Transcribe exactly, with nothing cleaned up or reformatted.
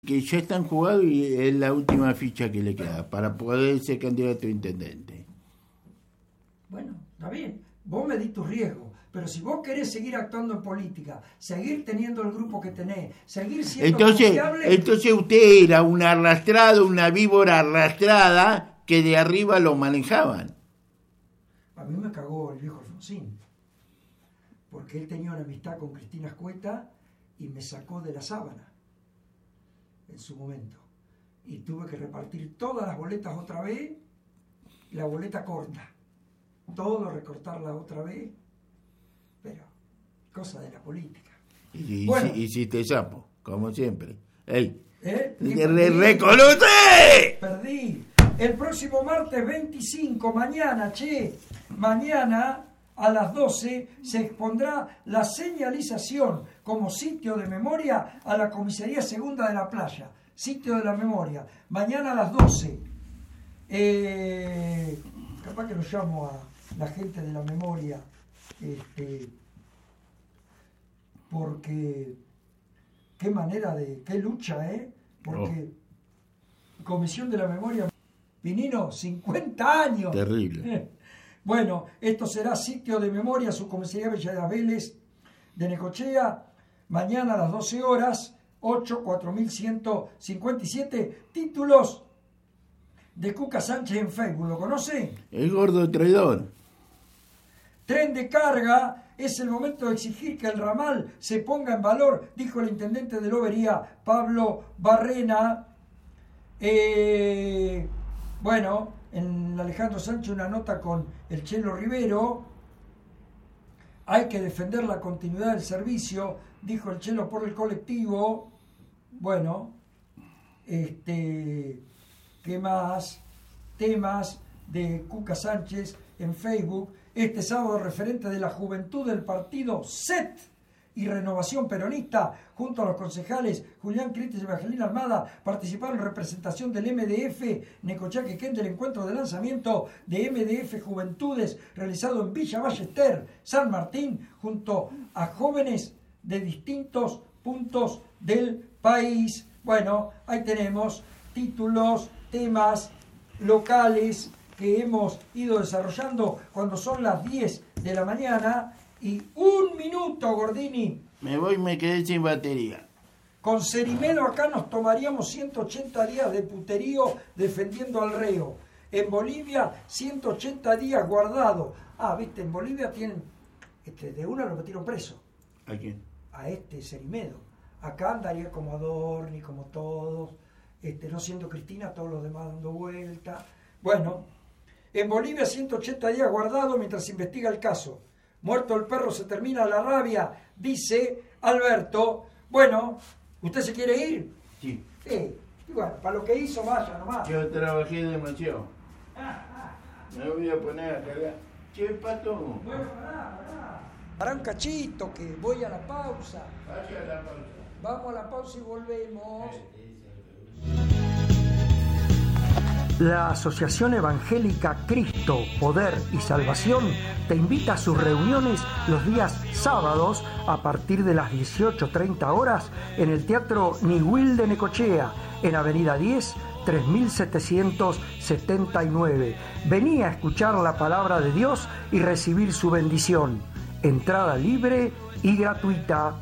Que ya están jugados y es la última ficha que le queda para poder ser candidato a intendente. Bueno, está bien, vos medís tus riesgos, pero si vos querés seguir actuando en política, seguir teniendo el grupo que tenés, seguir siendo entonces, confiable... Entonces usted era un arrastrado, una víbora arrastrada que de arriba lo manejaban. A mí me cagó el viejo Alfonsín, porque él tenía una amistad con Cristina Escueta y me sacó de la sábana en su momento. Y tuve que repartir todas las boletas otra vez, la boleta corta. Todo recortarla otra vez, pero cosa de la política. Y, bueno, y, hiciste sapo, como siempre. ¡Ey! ¿Eh? ¡Re, reconoce! Perdí. El próximo martes veinticinco, mañana, che, mañana a las doce se expondrá la señalización como sitio de memoria a la Comisaría Segunda de la Playa. Sitio de la memoria. Mañana a las doce. Eh, capaz que lo llamo a la gente de la memoria, este, porque qué manera de, qué lucha, ¿eh? Porque oh. Comisión de la Memoria, Pinino, cincuenta años. Terrible. Bueno, esto será sitio de memoria, su comisaría Villa de las Vélez de Necochea, mañana a las doce horas, ocho cuatro mil ciento cincuenta y siete, títulos de Cuca Sánchez en Facebook, ¿lo conoce? El gordo traidor. Tren de carga, es el momento de exigir que el ramal se ponga en valor, dijo el intendente de Lobería, Pablo Barrena. Eh, bueno, en Alejandro Sánchez una nota con el Chelo Rivero. Hay que defender la continuidad del servicio, dijo el Chelo por el colectivo. Bueno, este, ¿qué más? Temas de Cuca Sánchez en Facebook. Este sábado, referente de la juventud del partido S E T y Renovación Peronista, junto a los concejales Julián Crites y Evangelina Armada, participaron en representación del M D F Necochea Quequén del encuentro de lanzamiento de M D F Juventudes realizado en Villa Ballester, San Martín, junto a jóvenes de distintos puntos del país. Bueno, ahí tenemos títulos, temas locales que hemos ido desarrollando cuando son las diez de la mañana y un minuto, Gordini. Me voy y me quedé sin batería. Con Cerimelo acá nos tomaríamos ciento ochenta días de puterío defendiendo al reo. En Bolivia, ciento ochenta días guardado. Ah, viste, en Bolivia tienen, este, de una lo metieron preso. ¿A quién? A este Cerimelo. Acá andaría como Adorni, como todos, este, no siendo Cristina, todos los demás dando vuelta. Bueno, en Bolivia ciento ochenta días guardado mientras se investiga el caso. Muerto el perro se termina la rabia, dice Alberto. Bueno, ¿usted se quiere ir? Sí. Sí. Y bueno, para lo que hizo, vaya nomás. Yo trabajé demasiado. Me voy a poner a cargar. Che, Pato. Bueno, pará, pará. Pará un cachito que voy a la pausa. Vaya a la pausa. Vamos a la pausa y volvemos. La Asociación Evangélica Cristo, Poder y Salvación te invita a sus reuniones los días sábados a partir de las dieciocho treinta horas en el Teatro Niwil de Necochea, en Avenida diez, tres mil setecientos setenta y nueve. Vení a escuchar la palabra de Dios y recibir su bendición. Entrada libre y gratuita.